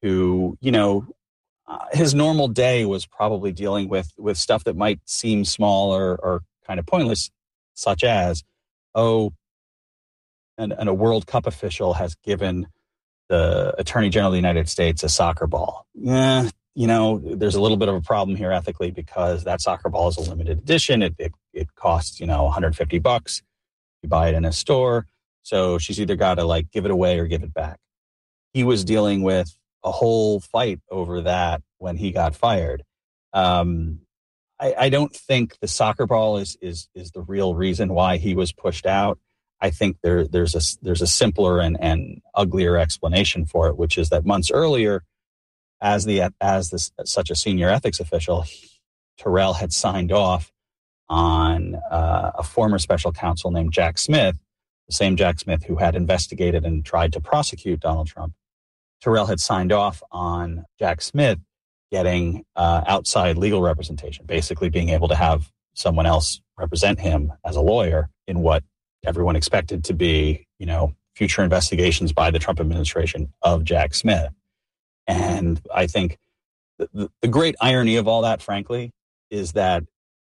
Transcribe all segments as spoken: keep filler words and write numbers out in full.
who, you know, uh, his normal day was probably dealing with, with stuff that might seem small or, or kind of pointless, such as, oh, and, and a World Cup official has given the Attorney General of the United States a soccer ball. Yeah, you know, there's a little bit of a problem here ethically because that soccer ball is a limited edition. It it, it costs, you know, one hundred fifty bucks. You buy it in a store. So she's either got to like give it away or give it back. He was dealing with a whole fight over that when he got fired. Um, I, I don't think the soccer ball is is is the real reason why he was pushed out. I think there there's a there's a simpler and, and uglier explanation for it, which is that months earlier, as the as this such a senior ethics official, he, Terrell had signed off on uh, a former special counsel named Jack Smith, the same Jack Smith who had investigated and tried to prosecute Donald Trump. Terrell had signed off on Jack Smith getting uh, outside legal representation, basically being able to have someone else represent him as a lawyer in what everyone expected to be, you know, future investigations by the Trump administration of Jack Smith. And I think the, the great irony of all that, frankly, is that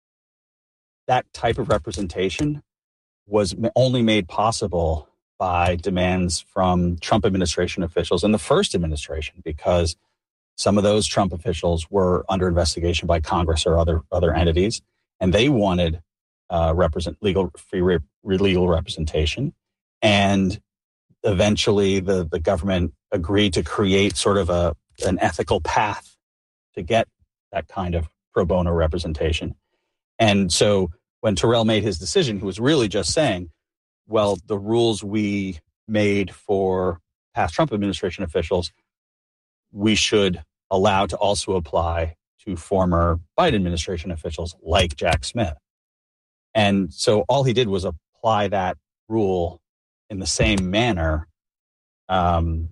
that type of representation was only made possible by demands from Trump administration officials in the first administration, because some of those Trump officials were under investigation by Congress or other other entities, and they wanted uh, represent legal free re, legal representation. And eventually, the the government agreed to create sort of a an ethical path to get that kind of pro bono representation. And so, when Terrell made his decision, he was really just saying, well, the rules we made for past Trump administration officials, we should allow to also apply to former Biden administration officials like Jack Smith. And so all he did was apply that rule in the same manner, um,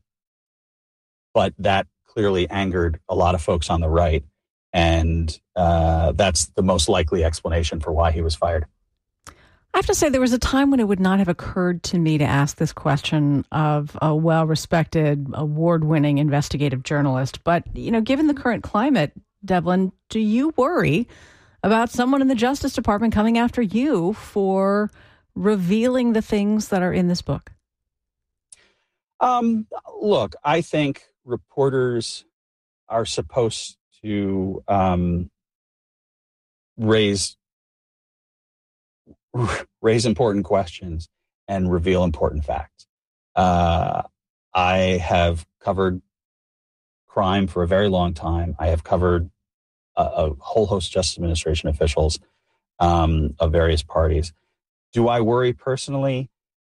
but that clearly angered a lot of folks on the right. And uh, that's the most likely explanation for why he was fired. I have to say, there was a time when it would not have occurred to me to ask this question of a well-respected, award-winning investigative journalist. But, you know, given the current climate, Devlin, do you worry about someone in the Justice Department coming after you for revealing the things that are in this book? Um, look, I think reporters are supposed to um, raise raise important questions and reveal important facts. Uh, I have covered crime for a very long time. I have covered a, a whole host of Justice Administration officials um, of various parties. Do I worry personally?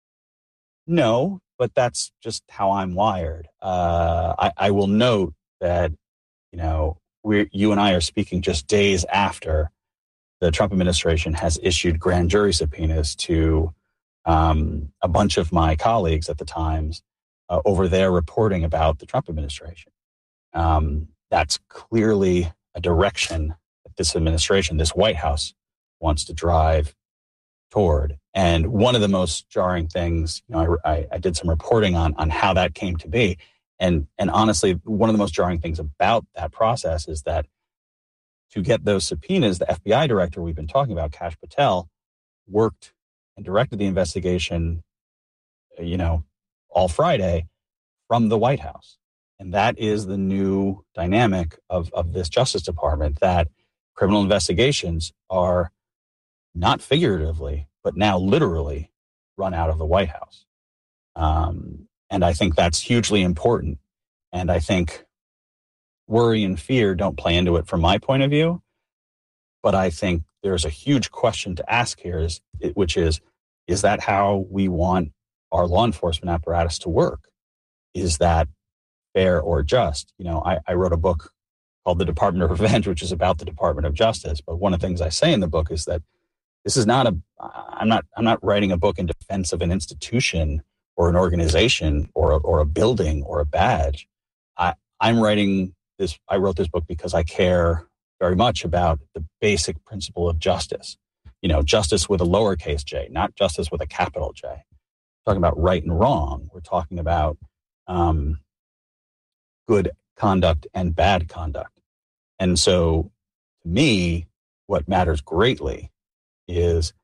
No, but that's just how I'm wired. Uh, I, I will note that, you know, we you and I are speaking just days after the Trump administration has issued grand jury subpoenas to um, a bunch of my colleagues at the Times uh, over their reporting about the Trump administration. Um, that's clearly a direction that this administration, this White House, wants to drive toward. And one of the most jarring things, you know, I, I, I did some reporting on on how that came to be. And, and honestly, one of the most jarring things about that process is that to get those subpoenas, the F B I director we've been talking about, Kash Patel, worked and directed the investigation, you know, all Friday from the White House. And that is the new dynamic of, of this Justice Department, that criminal investigations are not figuratively, but now literally run out of the White House. Um, and I think that's hugely important. And I think worry and fear don't play into it from my point of view. But I think there's a huge question to ask here, is, which is, is that how we want our law enforcement apparatus to work? Is that fair or just? You know, I, I wrote a book called The Department of Revenge, which is about the Department of Justice. But one of the things I say in the book is that this is not a, I'm not, I'm not writing a book in defense of an institution or an organization or a, or a building or a badge. I, I'm writing this, I wrote this book because I care very much about the basic principle of justice. You know, justice with a lowercase j, not justice with a capital J. We're talking about right and wrong. We're talking about um, good conduct and bad conduct. And so, to me, what matters greatly is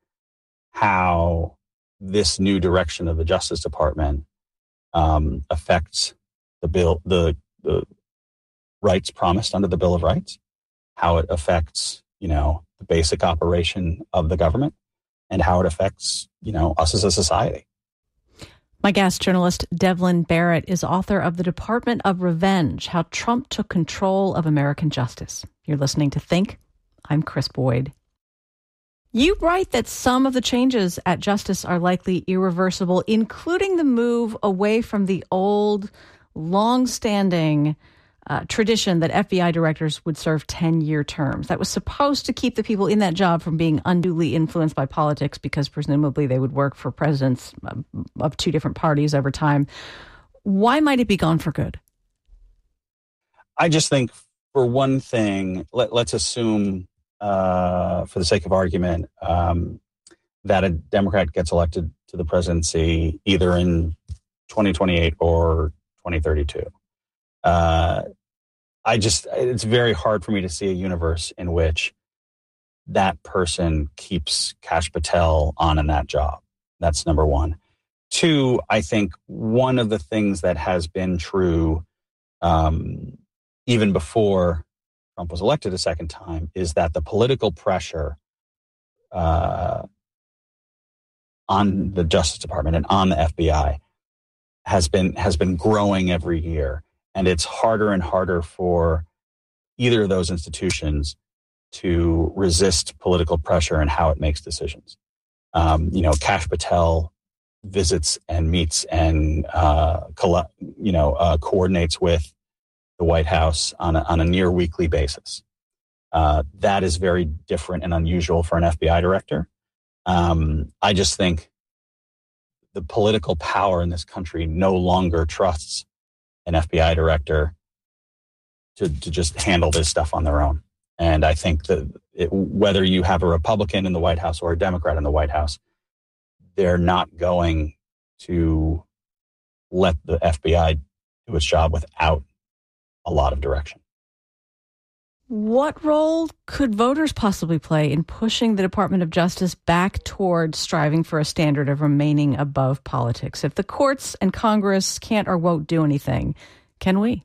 how this new direction of the Justice Department um, affects the bill, the the rights promised under the Bill of Rights, how it affects, you know, the basic operation of the government, and how it affects, you know, us as a society. My guest, journalist Devlin Barrett, is author of The Department of Revenge, How Trump Took Control of American Justice. You're listening to Think. I'm Chris Boyd. You write that some of the changes at Justice are likely irreversible, including the move away from the old, long-standing uh, tradition that F B I directors would serve ten-year terms. That was supposed to keep the people in that job from being unduly influenced by politics, because presumably they would work for presidents of two different parties over time. Why might it be gone for good? I just think, for one thing, let, let's assume, uh, for the sake of argument, um, that a Democrat gets elected to the presidency either in twenty twenty-eight or twenty thirty-two. Uh, I just, it's very hard for me to see a universe in which that person keeps Kash Patel on in that job. That's number one. Two, I think one of the things that has been true um, even before Trump was elected a second time is that the political pressure uh, on the Justice Department and on the F B I has been has been growing every year. And it's harder and harder for either of those institutions to resist political pressure and how it makes decisions. Um, you know, Kash Patel visits and meets and uh, coll- you know uh, coordinates with the White House on a, on a near weekly basis. Uh, that is very different and unusual for an F B I director. Um, I just think the political power in this country no longer trusts an F B I director to, to just handle this stuff on their own. And I think that it, whether you have a Republican in the White House or a Democrat in the White House, they're not going to let the F B I do its job without a lot of direction. What role could voters possibly play in pushing the Department of Justice back toward striving for a standard of remaining above politics? If the courts and Congress can't or won't do anything, can we?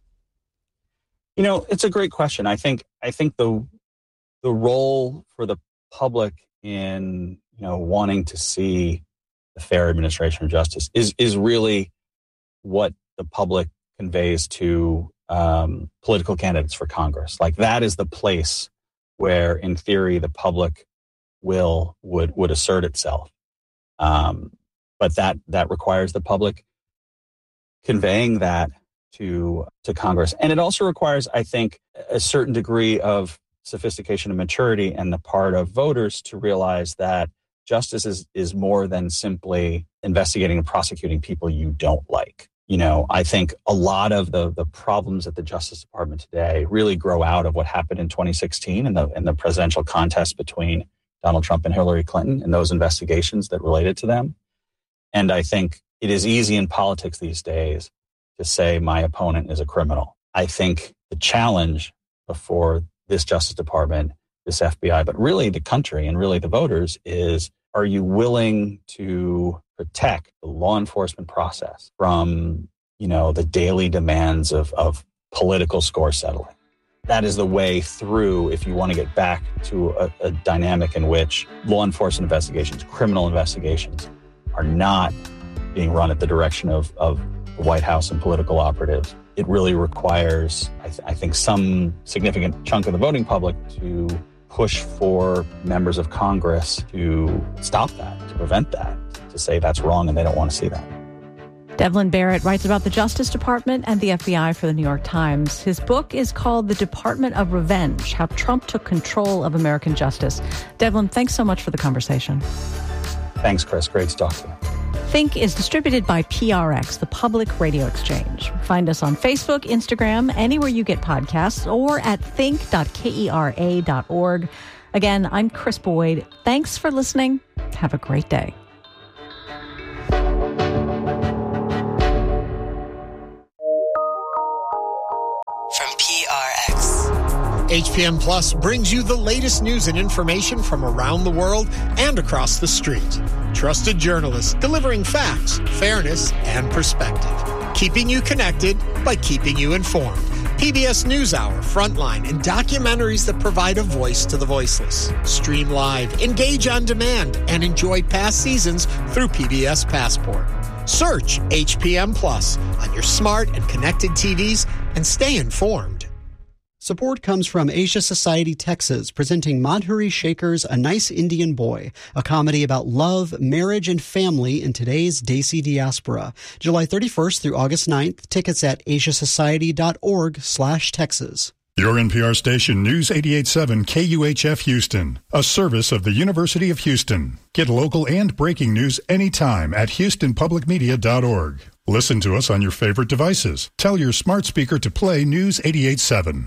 You know, it's a great question. I think I think the the role for the public in, you know, wanting to see the fair administration of justice is is really what the public conveys to um, political candidates for Congress. Like, that is the place where, in theory, the public will would would assert itself. Um, but that that requires the public conveying that to to Congress, and it also requires, I think, a certain degree of sophistication and maturity on the part of voters to realize that justice is is more than simply investigating and prosecuting people you don't like. You know, I think a lot of the the problems at the Justice Department today really grow out of what happened in twenty sixteen and the in the presidential contest between Donald Trump and Hillary Clinton and those investigations that related to them. And I think it is easy in politics these days to say my opponent is a criminal. I think the challenge before this Justice Department, this F B I, but really the country and really the voters is, are you willing to protect the law enforcement process from, you know, the daily demands of, of political score settling? That is the way through if you want to get back to a, a dynamic in which law enforcement investigations, criminal investigations, are not being run at the direction of, of the White House and political operatives. It really requires, I, th- I think, some significant chunk of the voting public to push for members of Congress to stop that, to prevent that, to say that's wrong and they don't want to see that. Devlin Barrett writes about the Justice Department and the F B I for the New York Times. His book is called The Department of Revenge, How Trump Took Control of American Justice. Devlin, thanks so much for the conversation. Thanks, Chris. Great to talk to you. Think is distributed by P R X, the Public Radio Exchange. Find us on Facebook, Instagram, anywhere you get podcasts, or at think dot kera dot org. Again, I'm Chris Boyd. Thanks for listening. Have a great day. from P R X. H P M Plus brings you the latest news and information from around the world and across the street. Trusted journalists delivering facts, fairness, and perspective. Keeping you connected by keeping you informed. P B S NewsHour, Frontline, and documentaries that provide a voice to the voiceless. Stream live, engage on demand, and enjoy past seasons through P B S Passport. Search H P M Plus on your smart and connected T Vs and stay informed. Support comes from Asia Society Texas, presenting Madhuri Shekhar's A Nice Indian Boy, a comedy about love, marriage, and family in today's Desi diaspora. July thirty-first through August ninth. Tickets at asiasociety.org slash Texas. Your N P R station, News eighty-eight point seven K U H F Houston, a service of the University of Houston. Get local and breaking news anytime at houston public media dot org. Listen to us on your favorite devices. Tell your smart speaker to play News eighty-eight point seven.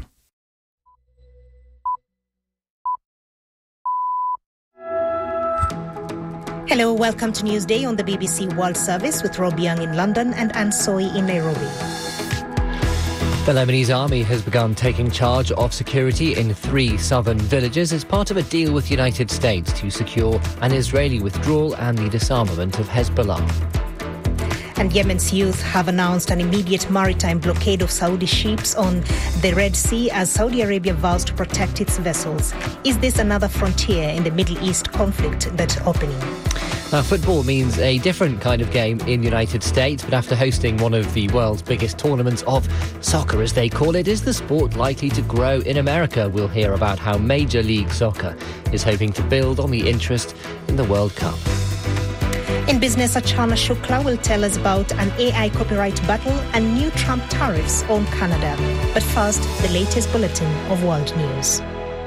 Hello, welcome to Newsday on the B B C World Service with Rob Young in London and Anne Soy in Nairobi. The Lebanese army has begun taking charge of security in three southern villages as part of a deal with the United States to secure an Israeli withdrawal and the disarmament of Hezbollah. And Yemen's youth have announced an immediate maritime blockade of Saudi ships on the Red Sea as Saudi Arabia vows to protect its vessels. Is this another frontier in the Middle East conflict that's opening? Now, football means a different kind of game in the United States, but after hosting one of the world's biggest tournaments of soccer, as they call it, is the sport likely to grow in America? We'll hear about how Major League Soccer is hoping to build on the interest in the World Cup. In business, Achana Shukla will tell us about an A I copyright battle and new Trump tariffs on Canada. But first, the latest bulletin of world news.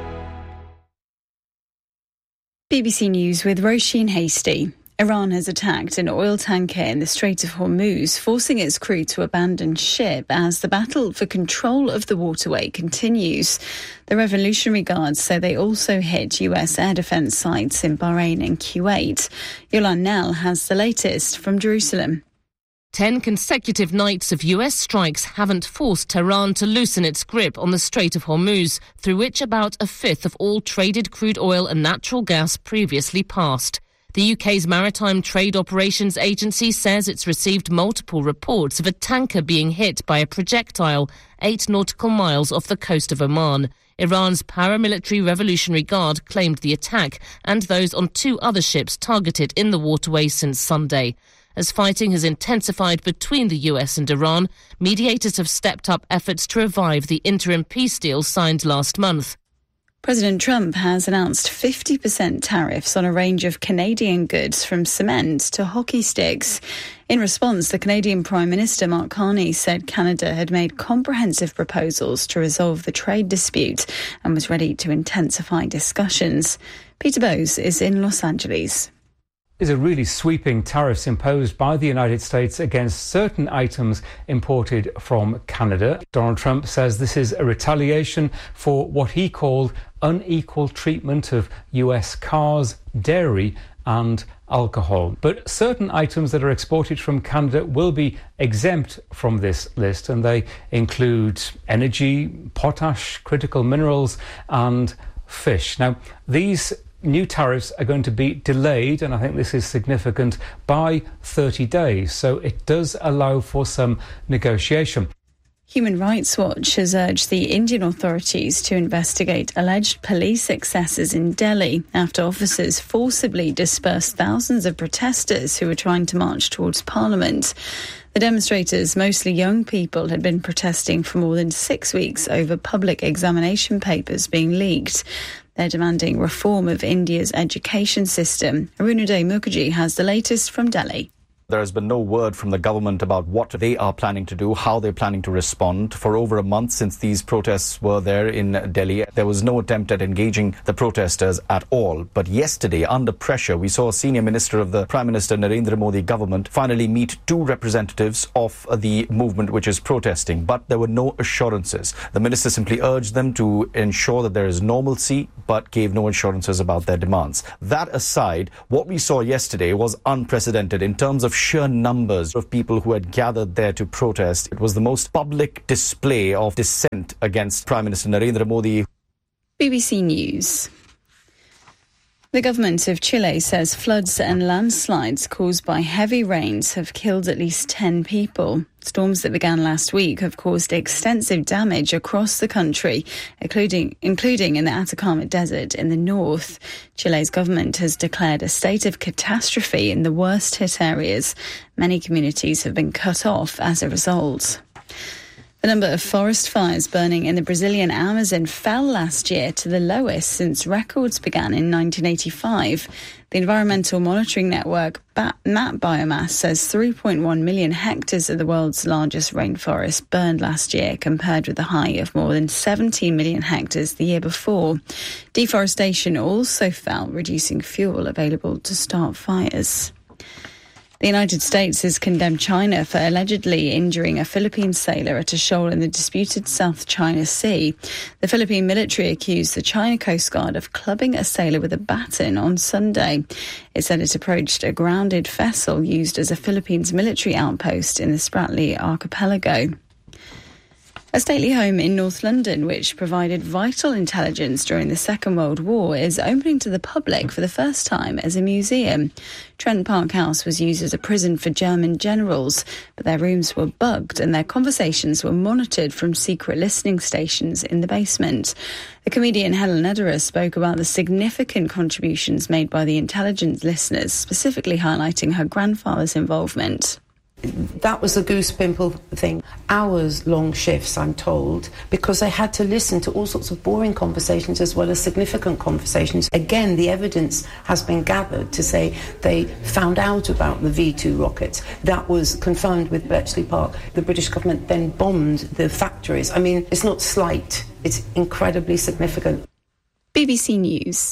B B C News with Roisin Hasty. Iran has attacked an oil tanker in the Strait of Hormuz, forcing its crew to abandon ship as the battle for control of the waterway continues. The Revolutionary Guards say they also hit U S air defence sites in Bahrain and Kuwait. Yolan Nell has the latest from Jerusalem. Ten consecutive nights of U S strikes haven't forced Tehran to loosen its grip on the Strait of Hormuz, through which about a fifth of all traded crude oil and natural gas previously passed. The U K's Maritime Trade Operations Agency says it's received multiple reports of a tanker being hit by a projectile eight nautical miles off the coast of Oman. Iran's paramilitary Revolutionary Guard claimed the attack and those on two other ships targeted in the waterway since Sunday. As fighting has intensified between the U S and Iran, mediators have stepped up efforts to revive the interim peace deal signed last month. President Trump has announced fifty percent tariffs on a range of Canadian goods from cement to hockey sticks. In response, the Canadian Prime Minister Mark Carney said Canada had made comprehensive proposals to resolve the trade dispute and was ready to intensify discussions. Peter Bowes is in Los Angeles. Is a really sweeping tariffs imposed by the United States against certain items imported from Canada. Donald Trump says this is a retaliation for what he called unequal treatment of U S cars, dairy and alcohol. But certain items that are exported from Canada will be exempt from this list, and they include energy, potash, critical minerals and fish. Now, these new tariffs are going to be delayed, and I think this is significant, by thirty days. So it does allow for some negotiation. Human Rights Watch has urged the Indian authorities to investigate alleged police excesses in Delhi after officers forcibly dispersed thousands of protesters who were trying to march towards Parliament. The demonstrators, mostly young people, had been protesting for more than six weeks over public examination papers being leaked. They're demanding reform of India's education system. Arunoday Mukherjee has the latest from Delhi. There has been no word from the government about what they are planning to do, how they're planning to respond. For over a month since these protests were there in Delhi, there was no attempt at engaging the protesters at all. But yesterday, under pressure, we saw a senior minister of the Prime Minister Narendra Modi government finally meet two representatives of the movement which is protesting. But there were no assurances. The minister simply urged them to ensure that there is normalcy, but gave no assurances about their demands. That aside, what we saw yesterday was unprecedented in terms of sheer numbers of people who had gathered there to protest. It was the most public display of dissent against Prime Minister Narendra Modi. B B C News. The government of Chile says floods and landslides caused by heavy rains have killed at least ten people. Storms that began last week have caused extensive damage across the country, including including in the Atacama Desert in the north. Chile's government has declared a state of catastrophe in the worst hit areas. Many communities have been cut off as a result. The number of forest fires burning in the Brazilian Amazon fell last year to the lowest since records began in nineteen eighty-five. The Environmental Monitoring Network Map Biomass says three point one million hectares of the world's largest rainforest burned last year, compared with a high of more than seventeen million hectares the year before. Deforestation also fell, reducing fuel available to start fires. The United States has condemned China for allegedly injuring a Philippine sailor at a shoal in the disputed South China Sea. The Philippine military accused the China Coast Guard of clubbing a sailor with a baton on Sunday. It said it approached a grounded vessel used as a Philippines military outpost in the Spratly Archipelago. A stately home in North London, which provided vital intelligence during the Second World War, is opening to the public for the first time as a museum. Trent Park House was used as a prison for German generals, but their rooms were bugged and their conversations were monitored from secret listening stations in the basement. The comedian Helen Lederer spoke about the significant contributions made by the intelligence listeners, specifically highlighting her grandfather's involvement. That was a goose pimple thing. Hours long shifts, I'm told, because they had to listen to all sorts of boring conversations as well as significant conversations. Again, the evidence has been gathered to say they found out about the V two rockets. That was confirmed with Bletchley Park. The British government then bombed the factories. I mean, it's not slight. It's incredibly significant. B B C News.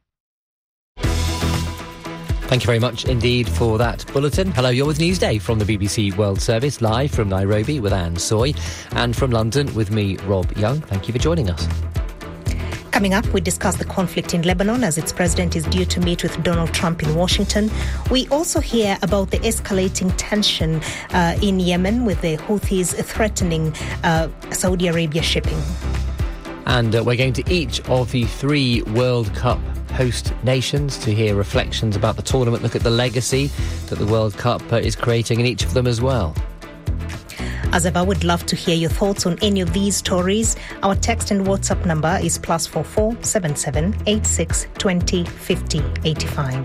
Thank you very much indeed for that bulletin. Hello, you're with Newsday from the B B C World Service, live from Nairobi with Anne Soy, and from London with me, Rob Young. Thank you for joining us. Coming up, we discuss the conflict in Lebanon as its president is due to meet with Donald Trump in Washington. We also hear about the escalating tension uh, in Yemen, with the Houthis threatening uh, Saudi Arabia shipping. And uh, we're going to each of the three World Cup host nations to hear reflections about the tournament, look at the legacy that the World Cup uh, is creating in each of them as well. As ever, we'd love to hear your thoughts on any of these stories. Our text and WhatsApp number is plus four four seven seven eight six twenty fifty eighty five.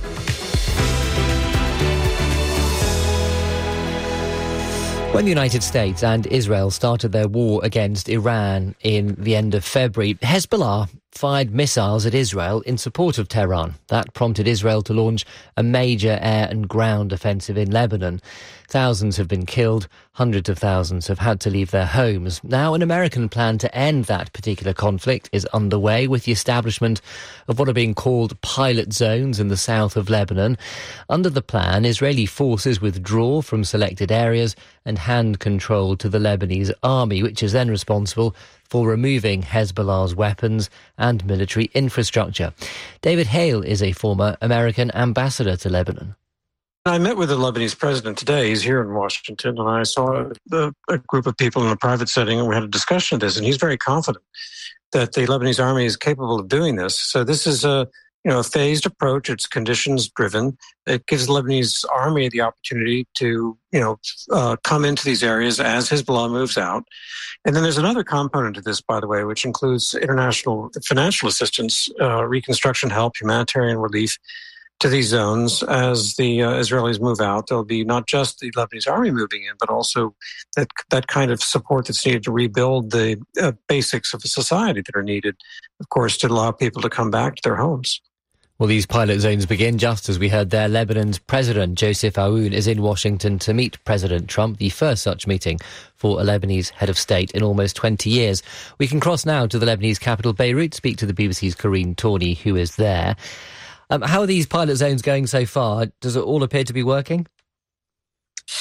When the United States and Israel started their war against Iran in the end of February, Hezbollah fired missiles at Israel in support of Tehran. That prompted Israel to launch a major air and ground offensive in Lebanon. Thousands have been killed, hundreds of thousands have had to leave their homes. Now an American plan to end that particular conflict is underway, with the establishment of what are being called pilot zones in the south of Lebanon. Under the plan, Israeli forces withdraw from selected areas and hand control to the Lebanese army, which is then responsible for removing Hezbollah's weapons and military infrastructure. David Hale is a former American ambassador to Lebanon. I met with the Lebanese president today. He's here in Washington, and I saw a, a group of people in a private setting, and we had a discussion of this, and he's very confident that the Lebanese army is capable of doing this. So this is a you know, a phased approach. It's conditions driven. It gives the Lebanese army the opportunity to, you know, uh, come into these areas as Hezbollah moves out. And then there's another component to this, by the way, which includes international financial assistance, uh, reconstruction help, humanitarian relief to these zones as the uh, Israelis move out. There'll be not just the Lebanese army moving in, but also that that kind of support that's needed to rebuild the uh, basics of a society that are needed, of course, to allow people to come back to their homes. Well, these pilot zones begin just as we heard there. Lebanon's President Joseph Aoun is in Washington to meet President Trump, the first such meeting for a Lebanese head of state in almost twenty years. We can cross now to the Lebanese capital, Beirut, speak to the B B C's Karine Tawney, who is there. Um, how are these pilot zones going so far? Does it all appear to be working?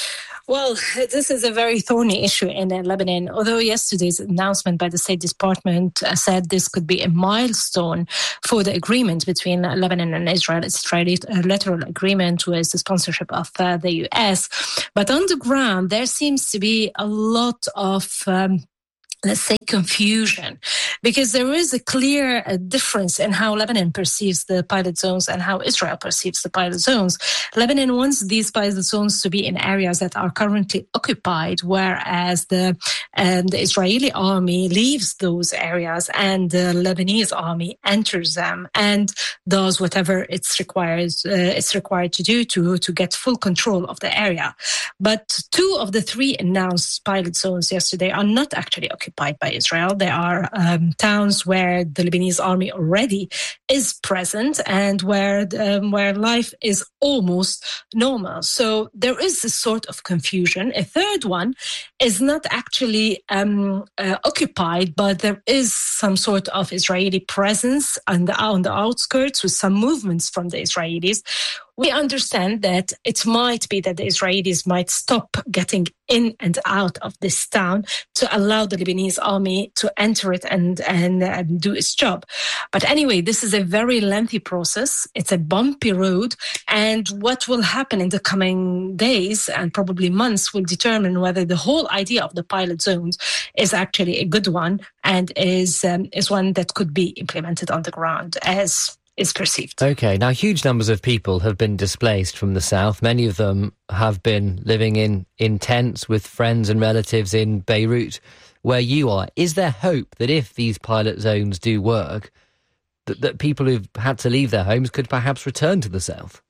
Well, this is a very thorny issue in uh, Lebanon, although yesterday's announcement by the State Department uh, said this could be a milestone for the agreement between uh, Lebanon and Israel. It's a trilateral agreement with the sponsorship of uh, the U S. But on the ground, there seems to be a lot of um, let's say confusion, because there is a clear uh, difference in how Lebanon perceives the pilot zones and how Israel perceives the pilot zones. Lebanon wants these pilot zones to be in areas that are currently occupied, whereas the, um, the Israeli army leaves those areas and the Lebanese army enters them and does whatever it's required, uh, it's required to do to, to get full control of the area. But two of the three announced pilot zones yesterday are not actually occupied by Israel. There are um, towns where the Lebanese army already is present and where um, where life is almost normal. So there is this sort of confusion. A third one is not actually um, uh, occupied, but there is some sort of Israeli presence on the, on the outskirts with some movements from the Israelis. We understand that it might be that the Israelis might stop getting in and out of this town to allow the Lebanese army to enter it and, and, and do its job. But anyway, this is a very lengthy process. It's a bumpy road. And what will happen in the coming days and probably months will determine whether the whole idea of the pilot zones is actually a good one and is, um, is one that could be implemented on the ground as is perceived. Okay, now huge numbers of people have been displaced from the south. Many of them have been living in, in tents with friends and relatives in Beirut, where you are. Is there hope that if these pilot zones do work, that, that people who've had to leave their homes could perhaps return to the south?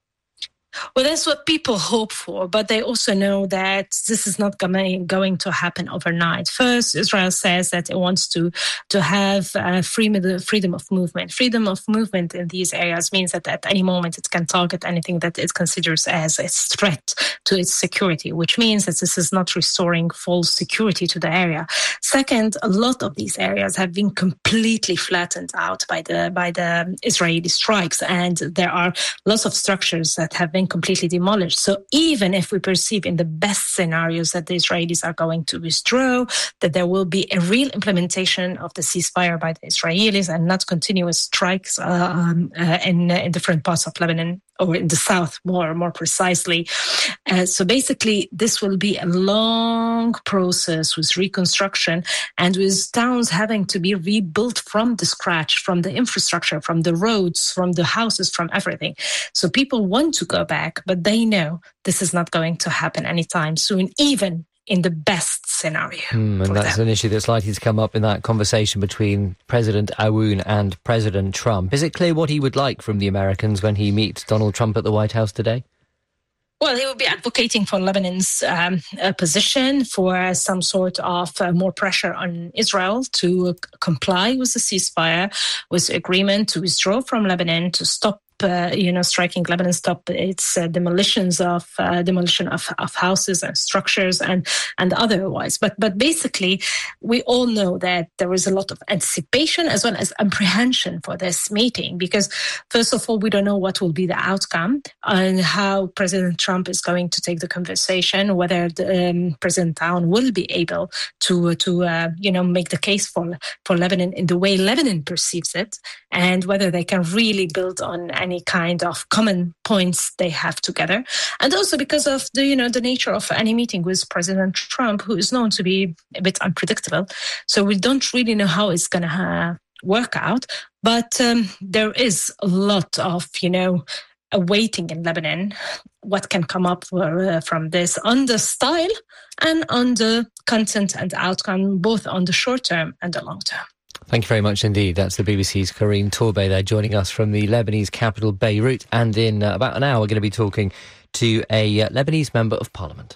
Well, that's what people hope for, but they also know that this is not going to happen overnight. First, Israel says that it wants to to have uh, freedom, freedom of movement. Freedom of movement in these areas means that at any moment it can target anything that it considers as a threat to its security, which means that this is not restoring full security to the area. Second, a lot of these areas have been completely flattened out by the by the Israeli strikes, and there are lots of structures that have been completely demolished. So even if we perceive in the best scenarios that the Israelis are going to withdraw, that there will be a real implementation of the ceasefire by the Israelis and not continuous strikes uh, um, uh, in, uh, in different parts of Lebanon, or in the south more, more precisely. Uh, so basically, this will be a long process with reconstruction and with towns having to be rebuilt from the scratch, from the infrastructure, from the roads, from the houses, from everything. So people want to go back, but they know this is not going to happen anytime soon, even in the best scenario. Mm, and that's them. An issue that's likely to come up in that conversation between President Aoun and President Trump. Is it clear what he would like from the Americans when he meets Donald Trump at the White House today? Well, he will be advocating for Lebanon's um, uh, position, for some sort of uh, more pressure on Israel to uh, comply with the ceasefire, with the agreement to withdraw from Lebanon, to stop Uh, you know, striking Lebanon, stop its uh, demolitions of uh, demolition of, of houses and structures and and otherwise. But but basically, we all know that there is a lot of anticipation as well as apprehension for this meeting, because first of all, we don't know what will be the outcome and how President Trump is going to take the conversation, whether the, um, President Aoun will be able to to uh, you know make the case for for Lebanon in the way Lebanon perceives it, and whether they can really build on any any kind of common points they have together. And also because of the, you know, the nature of any meeting with President Trump, who is known to be a bit unpredictable. So we don't really know how it's going to uh, work out. But um, there is a lot of, you know, awaiting in Lebanon what can come up uh, from this on the style and on the content and outcome, both on the short term and the long term. Thank you very much indeed. That's the B B C's Karine Torbey there, joining us from the Lebanese capital, Beirut. And in uh, about an hour, we're going to be talking to a uh, Lebanese member of parliament.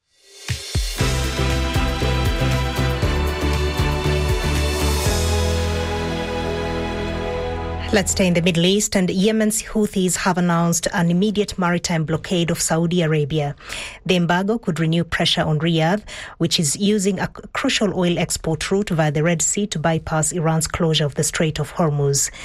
Let's stay in the Middle East, and Yemen's Houthis have announced an immediate maritime blockade of Saudi Arabia. The embargo could renew pressure on Riyadh, which is using a crucial oil export route via the Red Sea to bypass Iran's closure of the Strait of Hormuz.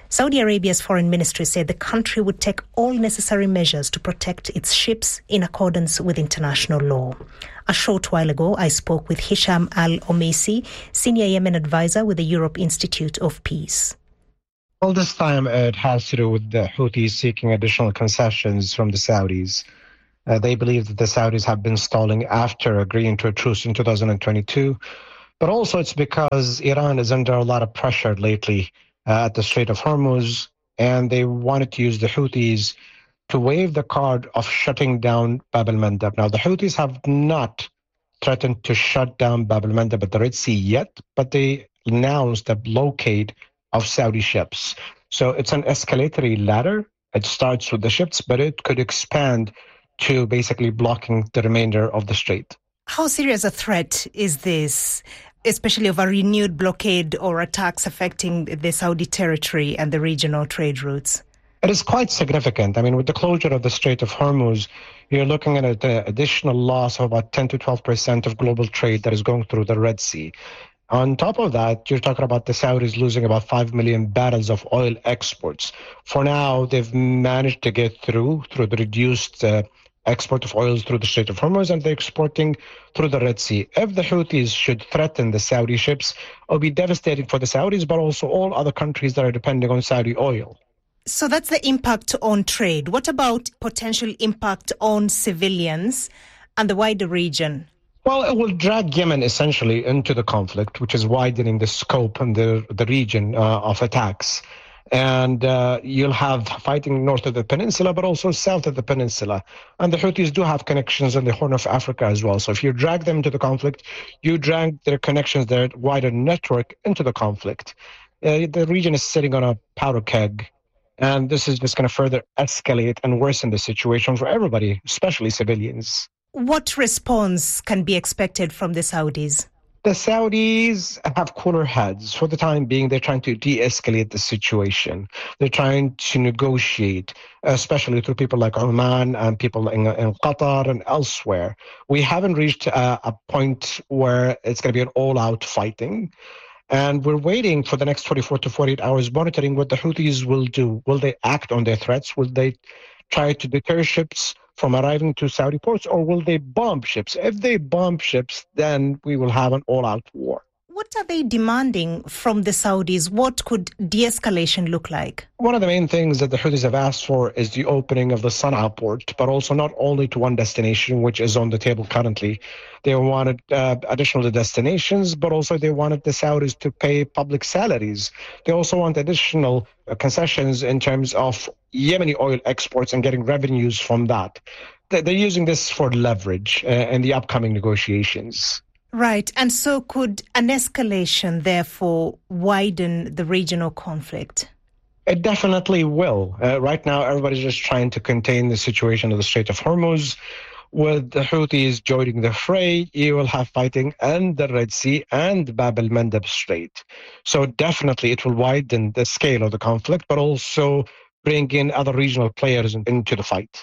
Saudi Arabia's foreign ministry said the country would take all necessary measures to protect its ships in accordance with international law. A short while ago, I spoke with Hisham Al-Omaisi, senior Yemen advisor with the Europe Institute of Peace. Well, this time it has to do with the Houthis seeking additional concessions from the Saudis. Uh, they believe that the Saudis have been stalling after agreeing to a truce in two thousand twenty-two. But also it's because Iran is under a lot of pressure lately uh, at the Strait of Hormuz, and they wanted to use the Houthis to wave the card of shutting down Bab al-Mandab. Now, the Houthis have not threatened to shut down Bab al-Mandab at the Red Sea yet, but they announced a blockade of Saudi ships. So it's an escalatory ladder. It starts with the ships, but it could expand to basically blocking the remainder of the strait. How serious a threat is this, especially of a renewed blockade or attacks affecting the Saudi territory and the regional trade routes? It is quite significant. I mean, with the closure of the Strait of Hormuz, you're looking at an additional loss of about ten to twelve percent of global trade that is going through the Red Sea. On top of that, you're talking about the Saudis losing about five million barrels of oil exports. For now, they've managed to get through, through the reduced uh, export of oils through the Strait of Hormuz, and they're exporting through the Red Sea. If the Houthis should threaten the Saudi ships, it will be devastating for the Saudis, but also all other countries that are depending on Saudi oil. So that's the impact on trade. What about potential impact on civilians and the wider region? Well, it will drag Yemen essentially into the conflict, which is widening the scope and the, the region uh, of attacks. And uh, you'll have fighting north of the peninsula, but also south of the peninsula. And the Houthis do have connections in the Horn of Africa as well. So if you drag them into the conflict, you drag their connections, their wider network into the conflict. Uh, the region is sitting on a powder keg. And this is just going to further escalate and worsen the situation for everybody, especially civilians. What response can be expected from the Saudis? The Saudis have cooler heads. For the time being, they're trying to de-escalate the situation. They're trying to negotiate, especially through people like Oman and people in, in Qatar and elsewhere. We haven't reached a, a point where it's going to be an all-out fighting. And we're waiting for the next twenty-four to forty-eight hours, monitoring what the Houthis will do. Will they act on their threats? Will they try to deter ships from arriving to Saudi ports, or will they bomb ships? If they bomb ships, then we will have an all-out war. What are they demanding from the Saudis? What could de-escalation look like? One of the main things that the Houthis have asked for is the opening of the Sana'a port, but also not only to one destination, which is on the table currently. They wanted uh, additional destinations, but also they wanted the Saudis to pay public salaries. They also want additional uh, concessions in terms of Yemeni oil exports and getting revenues from that. They're using this for leverage uh, in the upcoming negotiations. Right. And so could an escalation, therefore, widen the regional conflict? It definitely will. Uh, right now, everybody's just trying to contain the situation of the Strait of Hormuz. With the Houthis joining the fray, you will have fighting in the Red Sea and Bab al-Mandab Strait. So definitely it will widen the scale of the conflict, but also bring in other regional players into the fight.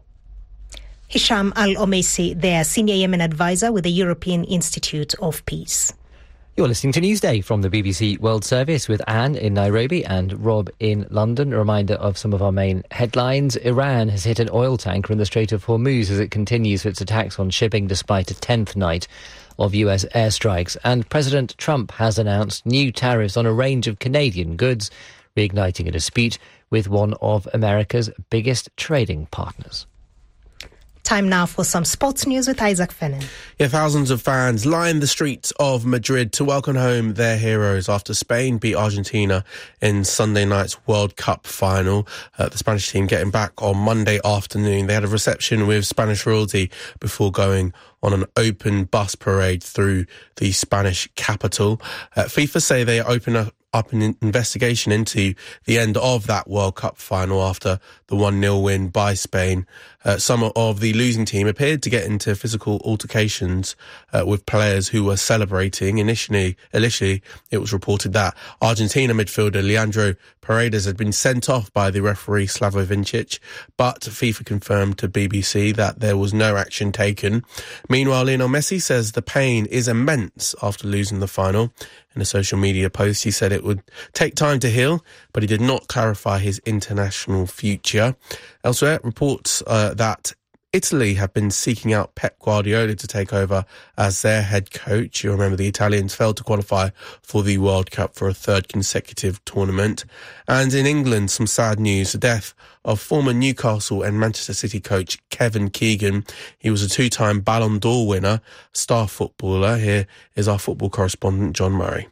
Hisham Al-Omaisi, their senior Yemen advisor with the European Institute of Peace. You're listening to Newsday from the B B C World Service with Anne in Nairobi and Rob in London. A reminder of some of our main headlines. Iran has hit an oil tanker in the Strait of Hormuz as it continues its attacks on shipping despite a tenth night of U S airstrikes. And President Trump has announced new tariffs on a range of Canadian goods, reigniting a dispute with one of America's biggest trading partners. Time now for some sports news with Isaac Fennan. Yeah, thousands of fans lined the streets of Madrid to welcome home their heroes after Spain beat Argentina in Sunday night's World Cup final. Uh, the Spanish team getting back on Monday afternoon. They had a reception with Spanish royalty before going on an open bus parade through the Spanish capital. Uh, FIFA say they open up up an investigation into the end of that World Cup final after the the one nil win by Spain. Uh, some of the losing team appeared to get into physical altercations uh, with players who were celebrating. Initially, initially, it was reported that Argentina midfielder Leandro Paredes had been sent off by the referee Slavoj Vincic, but FIFA confirmed to B B C that there was no action taken. Meanwhile, Lionel Messi says the pain is immense after losing the final. In a social media post, he said it would take time to heal, but he did not clarify his international future. Elsewhere, reports uh, that Italy have been seeking out Pep Guardiola to take over as their head coach. You remember the Italians failed to qualify for the World Cup for a third consecutive tournament. And in England, some sad news, the death of former Newcastle and Manchester City coach Kevin Keegan. He was a two-time Ballon d'Or winner, star footballer. Here is our football correspondent, John Murray.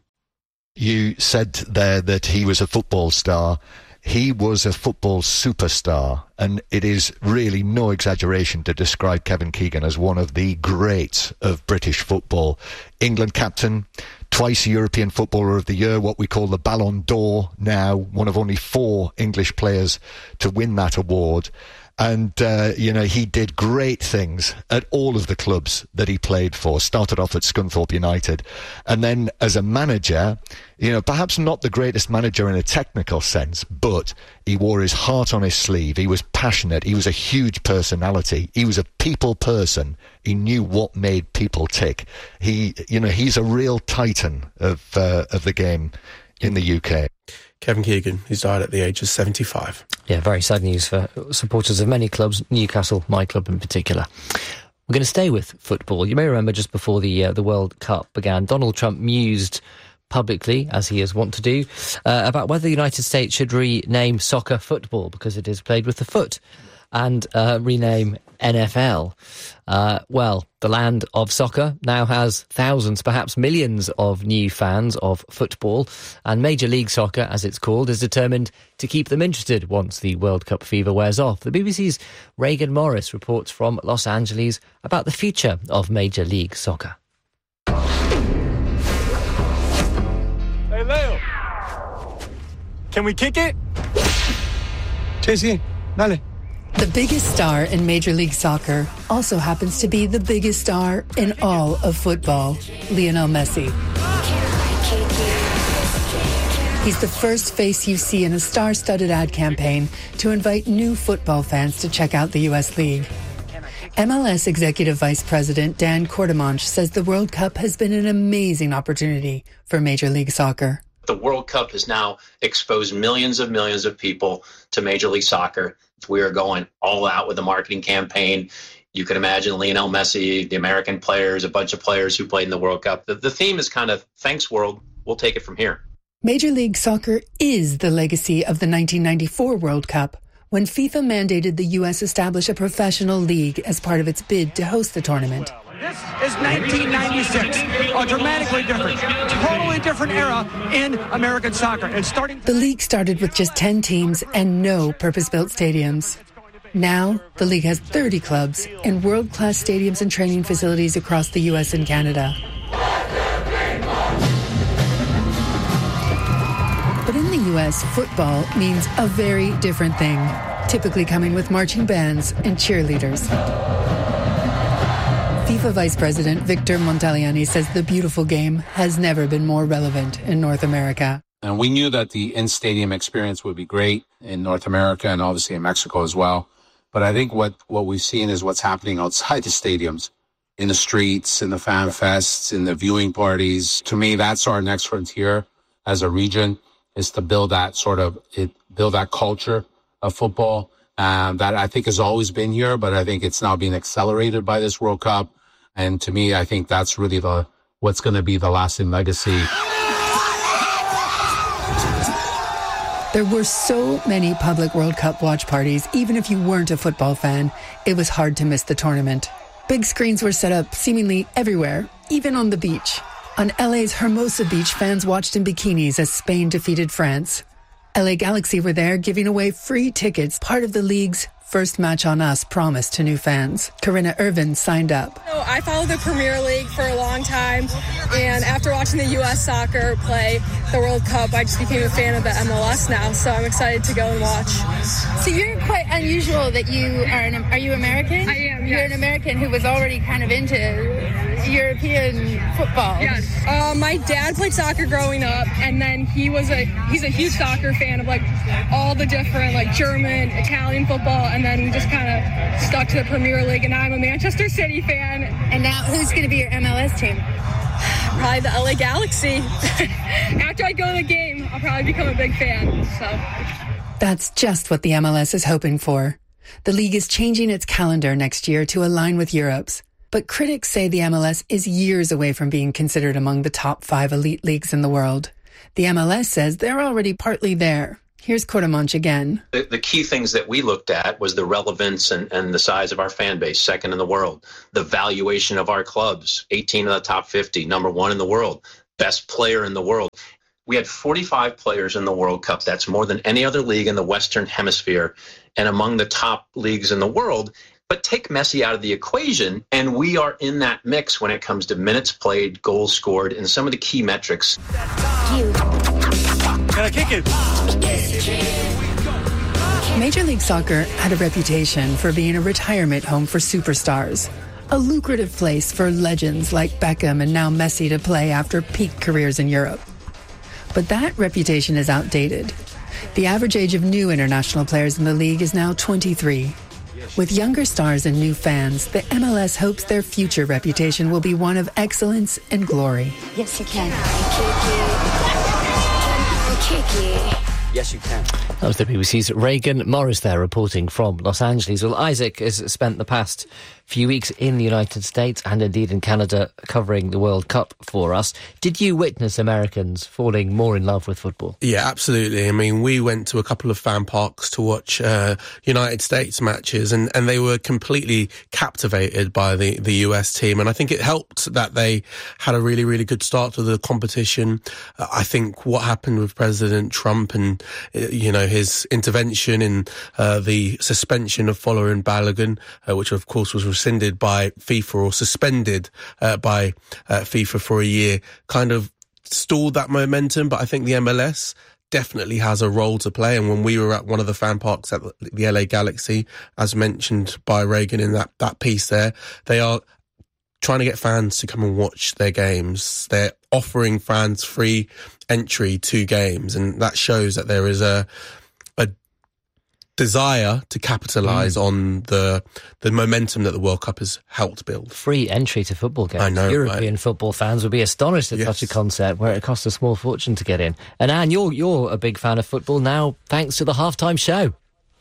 You said there that he was a football star. He was a football superstar, and it is really no exaggeration to describe Kevin Keegan as one of the greats of British football. England captain, twice European Footballer of the Year, what we call the Ballon d'Or now, one of only four English players to win that award. And, uh, you know, he did great things at all of the clubs that he played for. Started off at Scunthorpe United. And then as a manager, you know, perhaps not the greatest manager in a technical sense, but he wore his heart on his sleeve. He was passionate. He was a huge personality. He was a people person. He knew what made people tick. He, you know, he's a real titan of, uh, of the game in the U K. Kevin Keegan, who's died at the age of seventy-five. Yeah, very sad news for supporters of many clubs, Newcastle, my club in particular. We're going to stay with football. You may remember just before the uh, the World Cup began, Donald Trump mused publicly, as he is wont to do, uh, about whether the United States should rename soccer football because it is played with the foot, and uh, rename N F L. Uh, well, the land of soccer now has thousands, perhaps millions of new fans of football, and Major League Soccer, as it's called, is determined to keep them interested once the World Cup fever wears off. The B B C's Reagan Morris reports from Los Angeles about the future of Major League Soccer. Hey, Leo. Can we kick it? Sí, sí. Dale. The biggest star in Major League Soccer also happens to be the biggest star in all of football, Lionel Messi. He's the first face you see in a star-studded ad campaign to invite new football fans to check out the U S League. M L S Executive Vice President Dan Courtemanche says the World Cup has been an amazing opportunity for Major League Soccer. The World Cup has now exposed millions of millions of people to Major League Soccer. We are going all out with a marketing campaign. You can imagine Lionel Messi, the American players, a bunch of players who played in the World Cup. The, the theme is kind of, thanks world, we'll take it from here. Major League Soccer is the legacy of the nineteen ninety-four World Cup, when FIFA mandated the U S establish a professional league as part of its bid to host the tournament. This is nineteen ninety-six, a dramatically different, totally different era in American soccer. And starting the league started with just ten teams and no purpose-built stadiums. Now, the league has thirty clubs and world-class stadiums and training facilities across the U S and Canada. But in the U S, football means a very different thing, typically coming with marching bands and cheerleaders. FIFA Vice President Victor Montagliani says the beautiful game has never been more relevant in North America. And we knew that the in-stadium experience would be great in North America and obviously in Mexico as well. But I think what, what we've seen is what's happening outside the stadiums, in the streets, in the fan fests, in the viewing parties. To me, that's our next frontier as a region, is to build that sort of, it, build that culture of football. Um, that I think has always been here, but I think it's now being accelerated by this World Cup. And to me, I think that's really the what's going to be the lasting legacy. There were so many public World Cup watch parties, even if you weren't a football fan, it was hard to miss the tournament. Big screens were set up seemingly everywhere, even on the beach. On L A's Hermosa Beach, fans watched in bikinis as Spain defeated France. L A Galaxy were there giving away free tickets, part of the league's first match on us promised to new fans. Corinna Irvin signed up. So I followed the Premier League for a long time, and after watching the U S soccer play the World Cup, I just became a fan of the M L S now, so I'm excited to go and watch. So you're quite unusual that you are an, are you American? I am, yes. You're an American who was already kind of into European football. Yes. Uh, my dad played soccer growing up, and then he was a he's a huge soccer fan of like all the different like German, Italian football, and then we just kind of stuck to the Premier League, and now I'm a Manchester City fan. And now who's going to be your M L S team? Probably the L A Galaxy. After I go to the game, I'll probably become a big fan. So that's just what the M L S is hoping for. The league is changing its calendar next year to align with Europe's. But critics say the M L S is years away from being considered among the top five elite leagues in the world. The M L S says they're already partly there. Here's Quartermanch again. The, the key things that we looked at was the relevance and, and the size of our fan base, second in the world. The valuation of our clubs, eighteen of the top fifty, number one in the world, best player in the world. We had forty-five players in the World Cup. That's more than any other league in the Western Hemisphere and among the top leagues in the world. But take Messi out of the equation, and we are in that mix when it comes to minutes played, goals scored, and some of the key metrics. Can I kick it? Major League Soccer had a reputation for being a retirement home for superstars, a lucrative place for legends like Beckham and now Messi to play after peak careers in Europe. But that reputation is outdated. The average age of new international players in the league is now twenty-three. With younger stars and new fans, the M L S hopes their future reputation will be one of excellence and glory. Yes, you can. Yes, you can. That was the B B C's Reagan Morris there reporting from Los Angeles. Well, Isaac has spent the past few weeks in the United States and indeed in Canada covering the World Cup for us. Did you witness Americans falling more in love with football? Yeah, absolutely. I mean, we went to a couple of fan parks to watch uh, United States matches, and, and they were completely captivated by the, the U S team. And I think it helped that they had a really, really good start to the competition. Uh, I think what happened with President Trump and, uh, you know, his intervention in uh, the suspension of Fowler and Balogun, uh, which of course was rescinded by FIFA or suspended uh, by uh, FIFA for a year, kind of stalled that momentum. But I think the M L S definitely has a role to play. And when we were at one of the fan parks at the L A Galaxy, as mentioned by Reagan in that, that piece there, they are trying to get fans to come and watch their games. They're offering fans free entry to games, and that shows that there is a a desire to capitalise mm. on the the momentum that the World Cup has helped build. Free entry to football games. I know, European right? football fans would be astonished at yes. such a concept where it costs a small fortune to get in. And Anne, you're you're a big fan of football now, thanks to the halftime show.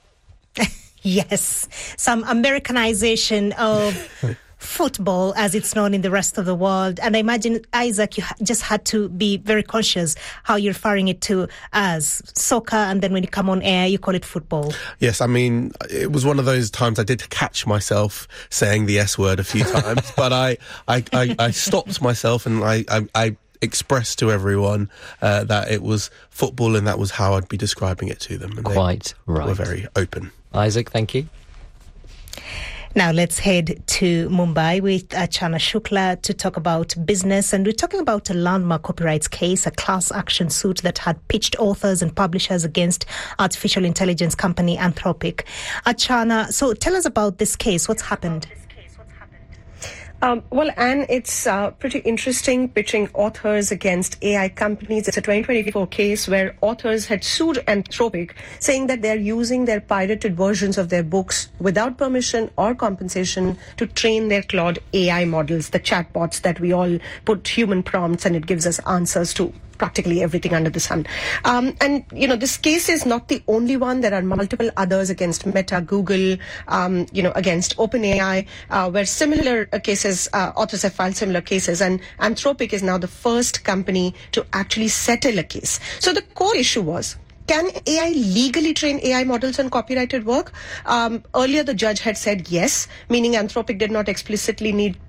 Yes, some Americanization of football as it's known in the rest of the world. And I imagine, Isaac, you ha- just had to be very conscious how you're referring it to as soccer, and then when you come on air, you call it football. Yes, I mean, it was one of those times I did catch myself saying the S word a few times, but I, I, I, I stopped myself and I, I, I expressed to everyone uh, that it was football and that was how I'd be describing it to them. And Quite they right. were very open. Isaac, thank you. Now let's head to Mumbai with Archana Shukla to talk about business. And we're talking about a landmark copyrights case, a class action suit that had pitched authors and publishers against artificial intelligence company Anthropic. Archana, so tell us about this case. What's happened? Um, well, Anne, it's uh, pretty interesting pitching authors against A I companies. It's a twenty twenty-four case where authors had sued Anthropic, saying that they're using their pirated versions of their books without permission or compensation to train their Claude A I models, the chatbots that we all put human prompts and it gives us answers to practically everything under the sun. Um, and, you know, this case is not the only one. There are multiple others against Meta, Google, um, you know, against OpenAI, uh, where similar cases, uh, authors have filed similar cases. And Anthropic is now the first company to actually settle a case. So the core issue was, can A I legally train A I models on copyrighted work? Um, earlier, the judge had said yes, meaning Anthropic did not explicitly need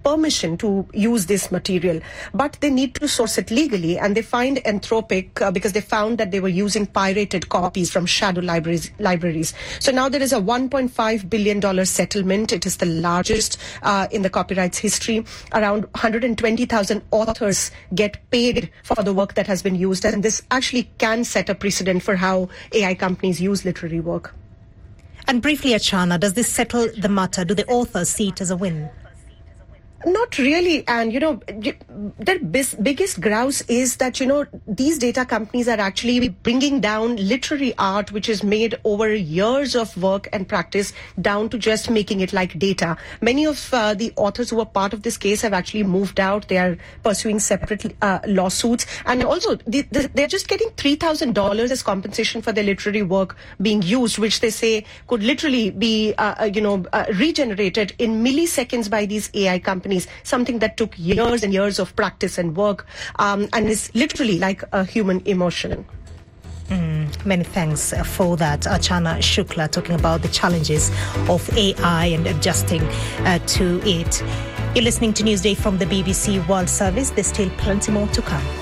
permission to use this material, but they need to source it legally. And they find Anthropic uh, because they found that they were using pirated copies from shadow libraries. libraries. So now there is a one point five billion dollars settlement. It is the largest uh, in the copyright's history. Around one hundred twenty thousand authors get paid for the work that has been used. And this actually can set a precedent for how A I companies use literary work. And briefly, Achana, does this settle the matter? Do the authors see it as a win? Not really. And, you know, their bis- biggest grouse is that, you know, these data companies are actually bringing down literary art, which is made over years of work and practice, down to just making it like data. Many of uh, the authors who are part of this case have actually moved out. They are pursuing separate uh, lawsuits. And also, the, the, they're just getting three thousand dollars as compensation for their literary work being used, which they say could literally be, uh, you know, uh, regenerated in milliseconds by these A I companies. Something that took years and years of practice and work um, and is literally like a human emotion. Mm, many thanks for that, Achana Shukla, talking about the challenges of A I and adjusting uh, to it. You're listening to Newsday from the B B C World Service. There's still plenty more to come.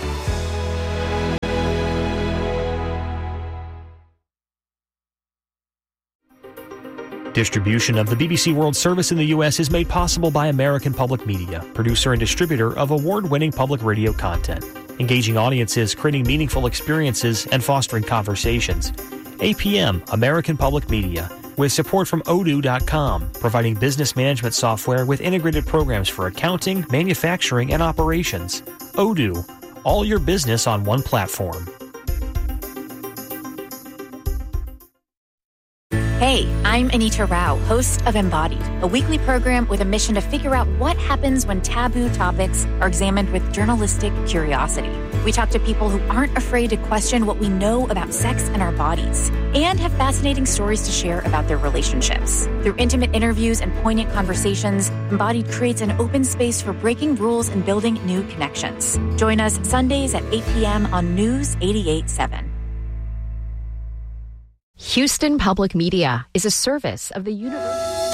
Distribution of the B B C World Service in the U S is made possible by American Public Media, producer and distributor of award-winning public radio content, engaging audiences, creating meaningful experiences, and fostering conversations. A P M, American Public Media, with support from odoo dot com, providing business management software with integrated programs for accounting, manufacturing, and operations. Odoo, all your business on one platform. Hey, I'm Anita Rao, host of Embodied, a weekly program with a mission to figure out what happens when taboo topics are examined with journalistic curiosity. We talk to people who aren't afraid to question what we know about sex and our bodies, and have fascinating stories to share about their relationships. Through intimate interviews and poignant conversations, Embodied creates an open space for breaking rules and building new connections. Join us Sundays at eight p.m. on News eighty-eight point seven. Houston Public Media is a service of the University.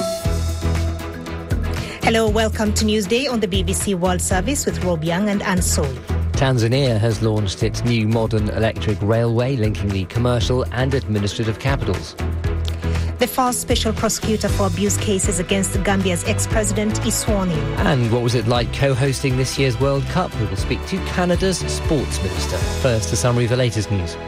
Hello, welcome to Newsday on the B B C World Service with Rob Young and Anne Soy. Tanzania has launched its new modern electric railway linking the commercial and administrative capitals. The first special prosecutor for abuse cases against Gambia's ex-president is sworn in. And what was it like co-hosting this year's World Cup? We will speak to Canada's sports minister. First, a summary of the latest news.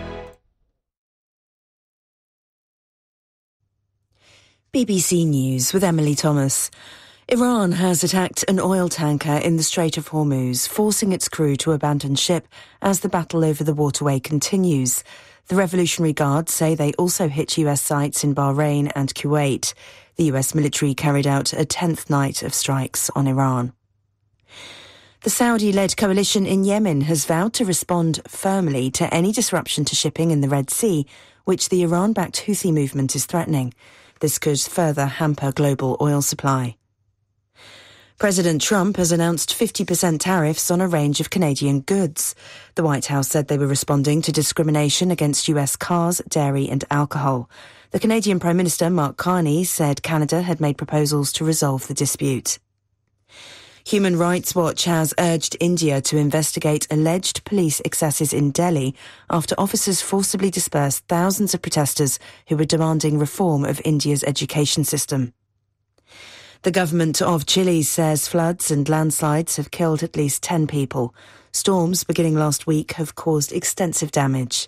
B B C News with Emily Thomas. Iran has attacked an oil tanker in the Strait of Hormuz, forcing its crew to abandon ship as the battle over the waterway continues. The Revolutionary Guard say they also hit U S sites in Bahrain and Kuwait. The U S military carried out a tenth night of strikes on Iran. The Saudi-led coalition in Yemen has vowed to respond firmly to any disruption to shipping in the Red Sea, which the Iran-backed Houthi movement is threatening. This could further hamper global oil supply. President Trump has announced fifty percent tariffs on a range of Canadian goods. The White House said they were responding to discrimination against U S cars, dairy and alcohol. The Canadian Prime Minister, Mark Carney, said Canada had made proposals to resolve the dispute. Human Rights Watch has urged India to investigate alleged police excesses in Delhi after officers forcibly dispersed thousands of protesters who were demanding reform of India's education system. The government of Chile says floods and landslides have killed at least ten people. Storms beginning last week have caused extensive damage.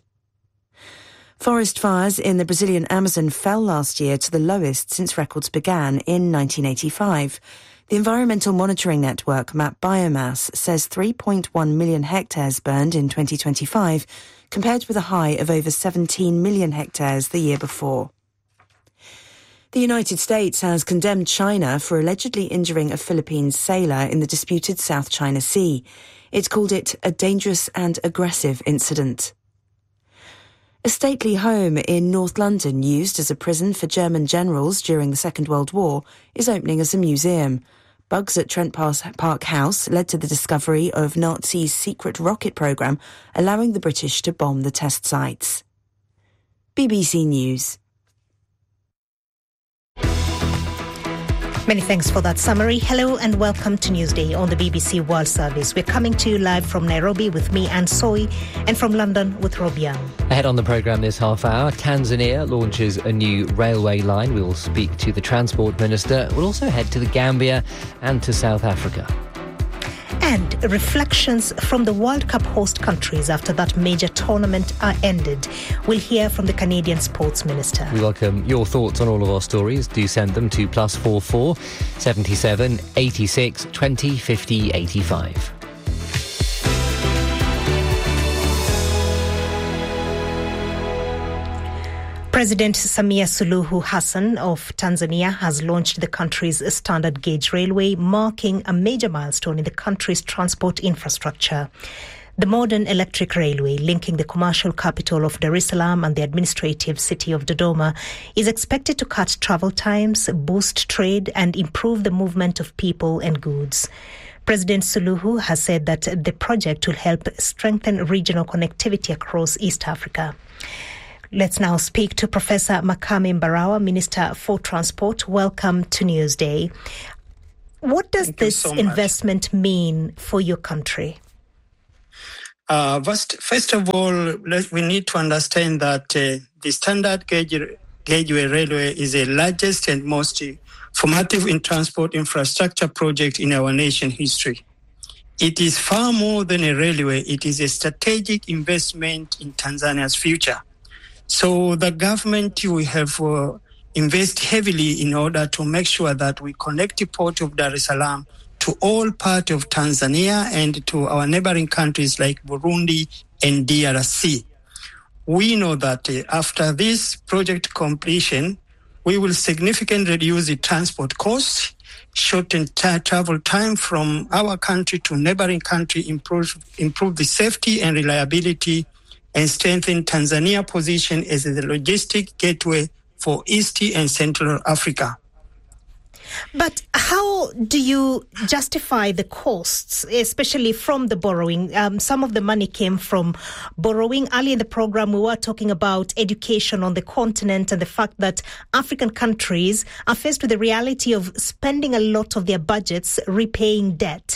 Forest fires in the Brazilian Amazon fell last year to the lowest since records began in nineteen eighty-five. The environmental monitoring network Map Biomass says three point one million hectares burned in twenty twenty-five, compared with a high of over seventeen million hectares the year before. The United States has condemned China for allegedly injuring a Philippine sailor in the disputed South China Sea. It called it a dangerous and aggressive incident. A stately home in North London, used as a prison for German generals during the Second World War, is opening as a museum. Bugs at Trent Park House led to the discovery of Nazis' secret rocket programme, allowing the British to bomb the test sites. B B C News. Many thanks for that summary. Hello and welcome to Newsday on the B B C World Service. We're coming to you live from Nairobi with me, Anne Soy, and from London with Rob Young. Ahead on the programme this half hour, Tanzania launches a new railway line. We'll speak to the Transport Minister. We'll also head to the Gambia and to South Africa. And reflections from the World Cup host countries after that major tournament are ended. We'll hear from the Canadian Sports Minister. We welcome your thoughts on all of our stories. Do send them to plus four four seventy-seven eighty-six twenty fifty eighty-five. President Samia Suluhu Hassan of Tanzania has launched the country's standard gauge railway, marking a major milestone in the country's transport infrastructure. The modern electric railway linking the commercial capital of Dar es Salaam and the administrative city of Dodoma is expected to cut travel times, boost trade and improve the movement of people and goods. President Suluhu has said that the project will help strengthen regional connectivity across East Africa. Let's now speak to Professor Makame Mbarawa, Minister for Transport. Welcome to Newsday. What does Thank this so investment mean for your country? Uh, first, first of all, let, we need to understand that uh, the standard gauge, gaugeway railway is the largest and most formative in transport infrastructure project in our nation history. It is far more than a railway. It is a strategic investment in Tanzania's future. So the government will have uh, invest heavily in order to make sure that we connect the port of Dar es Salaam to all parts of Tanzania and to our neighboring countries like Burundi and D R C. We know that uh, after this project completion, we will significantly reduce the transport costs, shorten t- travel time from our country to neighboring country, improve, improve the safety and reliability, and strengthen Tanzania's position as the logistic gateway for East and Central Africa. But how do you justify the costs, especially from the borrowing? Um, some of the money came from borrowing. Earlier in the program, we were talking about education on the continent and the fact that African countries are faced with the reality of spending a lot of their budgets repaying debt.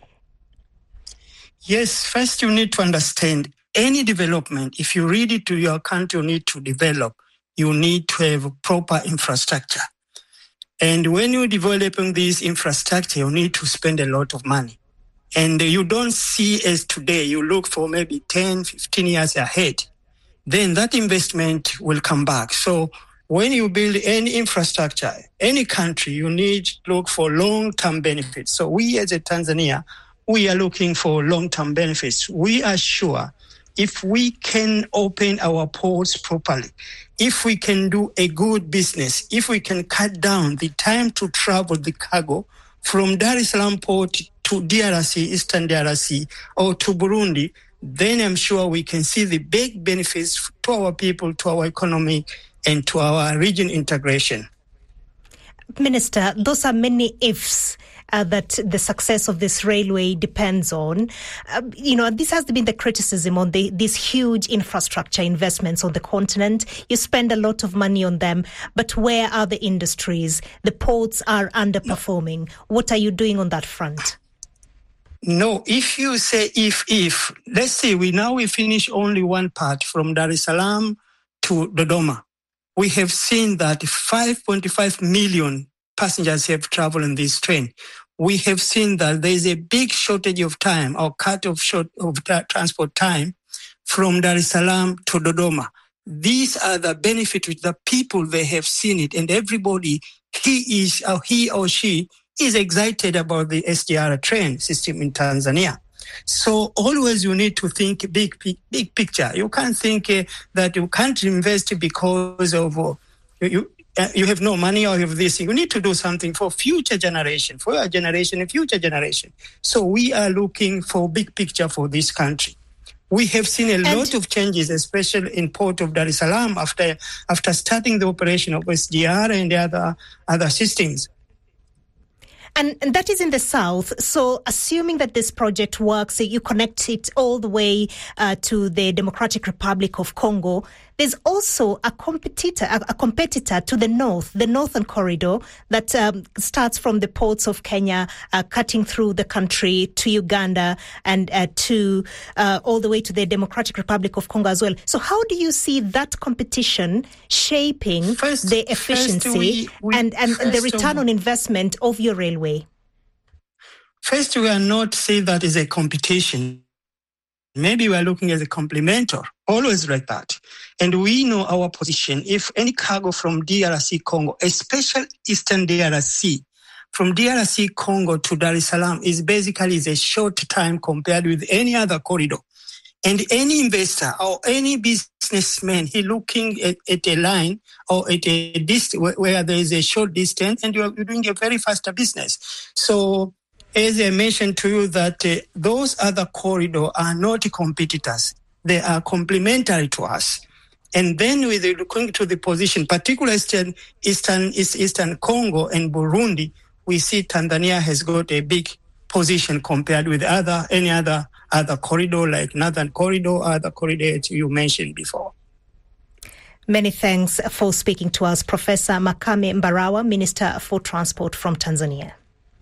Yes, first you need to understand any development, if you really to your country you need to develop, you need to have proper infrastructure. And when you're developing this infrastructure, you need to spend a lot of money. And you don't see as today, you look for maybe ten, fifteen years ahead. Then that investment will come back. So when you build any infrastructure, any country, you need to look for long-term benefits. So we as a Tanzania, we are looking for long-term benefits. We are sure if we can open our ports properly, if we can do a good business, if we can cut down the time to travel the cargo from Dar es Salaam port to D R C, Eastern D R C, or to Burundi, then I'm sure we can see the big benefits to our people, to our economy, and to our region integration. Minister, those are many ifs. Uh, that the success of this railway depends on. Uh, you know, this has been the criticism on the, these huge infrastructure investments on the continent. You spend a lot of money on them, but where are the industries? The ports are underperforming. No. What are you doing on that front? No, if you say if, if, let's say we now we finish only one part from Dar es Salaam to Dodoma. We have seen that five point five million passengers have traveled in this train. We have seen that there is a big shortage of time or cut of short of tra- transport time from Dar es Salaam to Dodoma. These are the benefits which the people, they have seen it, and everybody, he is or he or she is excited about the S D R train system in Tanzania. So always you need to think big, big, big picture. You can't think uh, that you can't invest because of uh, you. Uh, you have no money or you have this. You need to do something for future generation, for your generation and future generation. So we are looking for big picture for this country. We have seen a and lot of changes, especially in Port of Dar es Salaam after after starting the operation of S D R and the other other systems. And, and that is in the south. So assuming that this project works, you connect it all the way uh, to the Democratic Republic of Congo, there's also a competitor, a, a competitor to the north, the Northern Corridor that um, starts from the ports of Kenya, uh, cutting through the country to Uganda and uh, to uh, all the way to the Democratic Republic of Congo as well. So how do you see that competition shaping first, the efficiency we, we, and, and the return on investment of your railway? First, we are not saying that is a competition. Maybe we are looking at a complementor, always like that. And we know our position. If any cargo from D R C Congo, especially Eastern D R C, from D R C Congo to Dar es Salaam is basically is a short time compared with any other corridor. And any investor or any businessman, he looking at, at a line or at a distance where there is a short distance and you're, you're doing a very faster business. So as I mentioned to you that uh, those other corridors are not competitors. They are complementary to us. And then with the, looking to the position, particularly Eastern, Eastern, East, Eastern Congo and Burundi, we see Tanzania has got a big position compared with other any other other corridor like Northern Corridor, other corridors you mentioned before. Many thanks for speaking to us, Professor Makame Mbarawa, Minister for Transport from Tanzania.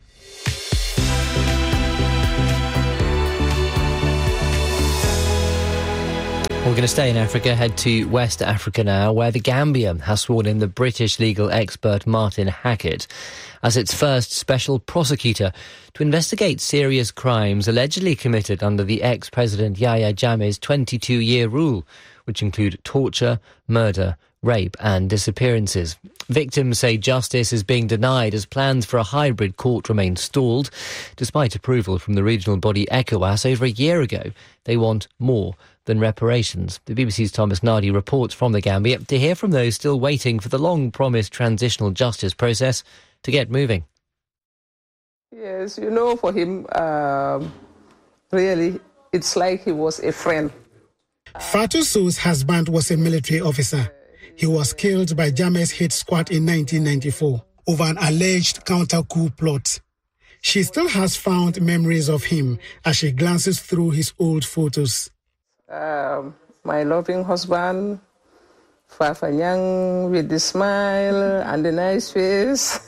We're going to stay in Africa, head to West Africa now, where the Gambia has sworn in the British legal expert Martin Hackett as its first special prosecutor to investigate serious crimes allegedly committed under the ex-president Yahya Jammeh's twenty-two-year rule, which include torture, murder, rape and disappearances. Victims say justice is being denied as plans for a hybrid court remain stalled. Despite approval from the regional body ECOWAS over a year ago, they want more than reparations. The B B C's Thomas Nardi reports from the Gambia to hear from those still waiting for the long-promised transitional justice process to get moving. Yes, you know, for him, um, really, it's like he was a friend. Fatou Sou's husband was a military officer. He was killed by Jammeh's hit squad in nineteen ninety-four over an alleged counter-coup plot. She still has fond memories of him as she glances through his old photos. Um, my loving husband, Fafanyang, with the smile and the nice face.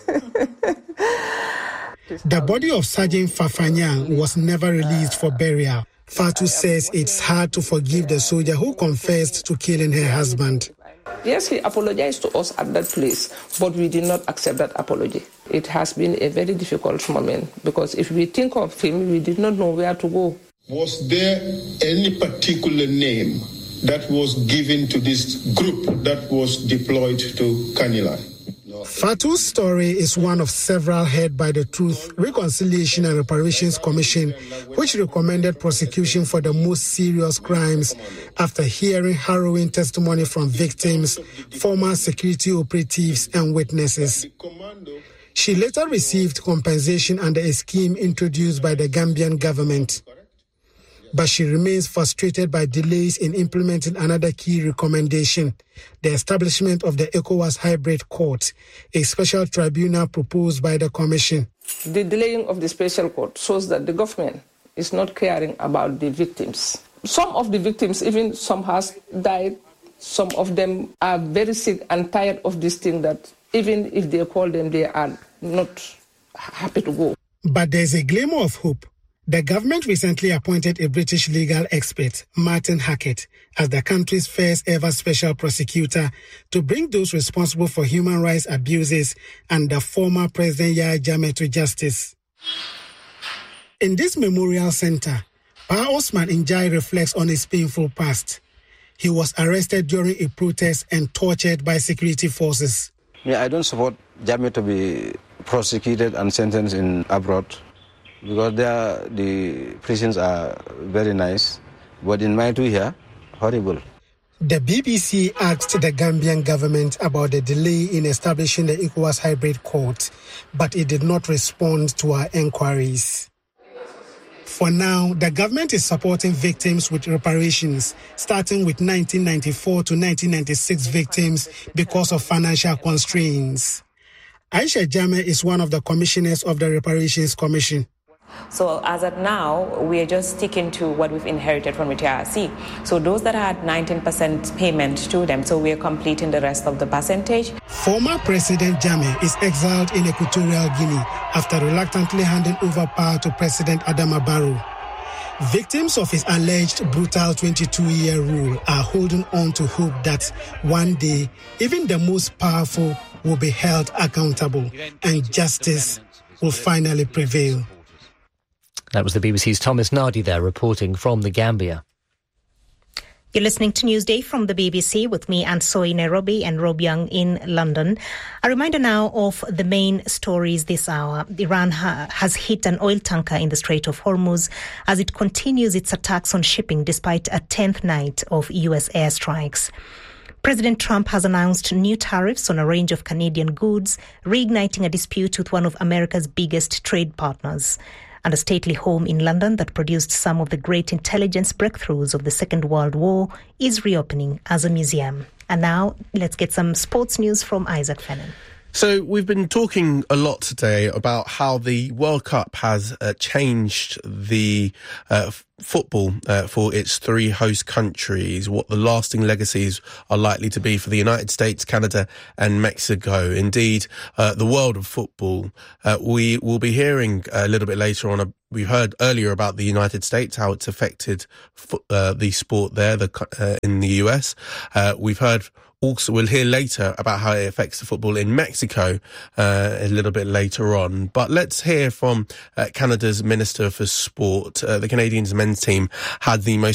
The body of Sergeant Fafanyang was never released for burial. Fatou says it's hard to forgive the soldier who confessed to killing her husband. Yes, he apologized to us at that place, but we did not accept that apology. It has been a very difficult moment because if we think of him, we did not know where to go. Was there any particular name that was given to this group that was deployed to Kanila? Fatou's story is one of several heard by the Truth, Reconciliation and Reparations Commission, which recommended prosecution for the most serious crimes after hearing harrowing testimony from victims, former security operatives and witnesses. She later received compensation under a scheme introduced by the Gambian government. But she remains frustrated by delays in implementing another key recommendation, the establishment of the ECOWAS Hybrid Court, a special tribunal proposed by the Commission. The delaying of the special court shows that the government is not caring about the victims. Some of the victims, even some has died, some of them are very sick and tired of this thing that even if they call them, they are not happy to go. But there's a glimmer of hope. The government recently appointed a British legal expert, Martin Hackett, as the country's first ever special prosecutor to bring those responsible for human rights abuses and the former President Yahya Jammeh to justice. In this memorial center, Pa Osman Njai reflects on his painful past. He was arrested during a protest and tortured by security forces. Yeah, I don't support Jammeh to be prosecuted and sentenced in abroad, because there the prisons are very nice, but in my two here, horrible. The B B C asked the Gambian government about the delay in establishing the ECOWAS Hybrid Court, but it did not respond to our enquiries. For now, the government is supporting victims with reparations, starting with nineteen ninety-four to nineteen ninety-six victims because of financial constraints. Aisha Jammeh is one of the commissioners of the Reparations Commission. So as of now, we are just sticking to what we've inherited from the T R C. So those that had nineteen percent payment to them, so we are completing the rest of the percentage. Former President Jammeh is exiled in Equatorial Guinea after reluctantly handing over power to President Adama Barrow. Victims of his alleged brutal twenty-two-year rule are holding on to hope that one day, even the most powerful will be held accountable and justice will finally prevail. That was the B B C's Thomas Nardi there reporting from the Gambia. You're listening to Newsday from the B B C with me, Ansoi Nairobi, and Rob Young in London. A reminder now of the main stories this hour. Iran ha- has hit an oil tanker in the Strait of Hormuz as it continues its attacks on shipping despite a tenth night of U S airstrikes. President Trump has announced new tariffs on a range of Canadian goods, reigniting a dispute with one of America's biggest trade partners. And a stately home in London that produced some of the great intelligence breakthroughs of the Second World War is reopening as a museum. And now let's get some sports news from Isaac Fennan. So we've been talking a lot today about how the World Cup has uh, changed the uh, f- football uh, for its three host countries, what the lasting legacies are likely to be for the United States, Canada and Mexico. Indeed, uh, the world of football. Uh, we will be hearing a little bit later on, a, we heard earlier about the United States, how it's affected fo- uh, the sport there the, uh, in the U S. Uh, we've heard Also, we'll hear later about how it affects the football in Mexico uh, a little bit later on. But let's hear from uh, Canada's Minister for Sport. Uh, the Canadians men's team had the most